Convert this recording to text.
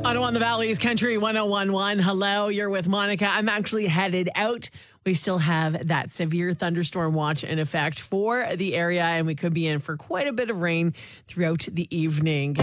Ottawa and the Valley's Country 1011. Hello, you're with Monica. I'm actually headed out. We still have that severe thunderstorm watch in effect for the area, and we could be in for quite a bit of rain throughout the evening.